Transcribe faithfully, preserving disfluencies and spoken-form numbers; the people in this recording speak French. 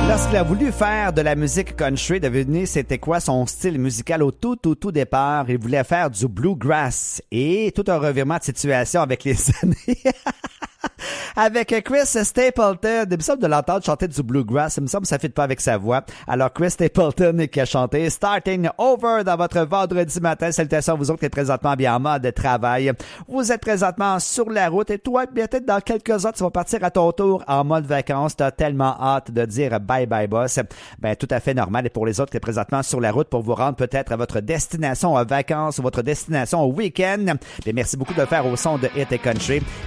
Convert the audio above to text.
Lorsqu'il a voulu faire de la musique country, devinez c'était quoi son style musical au tout, tout, tout départ? Il voulait faire du bluegrass. Et tout un revirement de situation avec les années. Avec Chris Stapleton, il me semble de l'entendre chanter du bluegrass, il me semble que ça ne fit pas avec sa voix. Alors Chris Stapleton qui a chanté Starting Over dans votre vendredi matin. Salutations à vous autres qui êtes présentement bien en mode travail. Vous êtes présentement sur la route et toi, peut-être dans quelques heures, tu vas partir à ton tour en mode vacances. Tu as tellement hâte de dire bye bye boss. Ben tout à fait normal. Et pour les autres qui êtes présentement sur la route pour vous rendre peut-être à votre destination en vacances ou votre destination au week-end, bien merci beaucoup de le faire au son de Hit et Country.